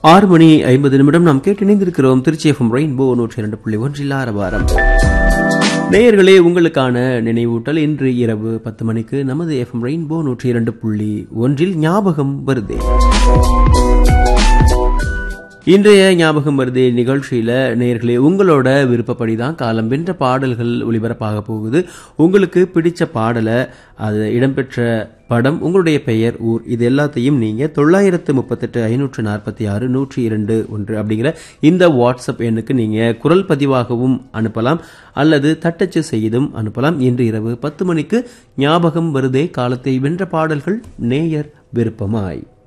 6 மணி 50 நிமிடம் நாம் கேட்டு இணைந்திருக்கிறோம் திருச்சி எஃப்எம் ரெயின்போ 102.1 ஆரவாரம். நேயர்களே, உங்களுக்கான நினைவூட்டல் இன்று இரவு 10 மணிக்கு நமது எஃப்எம் ரெயின்போ 102.1 ஞாபகம் வருதே. இன்றைய ஞாபகம் வருதே நிகழ்ச்சியில நேயர்களே, உங்களோட விருப்பப்படிதான் காலம் வென்ற பாடல்கள் ஒளிபரப்பாக போகுது. உங்களுக்கு பிடிச்ச பாடலை, அது இடம்பெற்ற படம், உங்களுடைய பெயர், ஊர், இது எல்லாத்தையும் நீங்க 938 546 102 அப்படிங்கிற இந்த வாட்ஸ்அப் எண்ணுக்கு நீங்க குரல் பதிவாகவும் அனுப்பலாம் அல்லது தட்டச்சு செய்தும் அனுப்பலாம். இன்று இரவு 10 மணிக்கு ஞாபகம் வருதே காலத்தை வென்ற பாடல்கள் நேயர் விருப்பமாய்.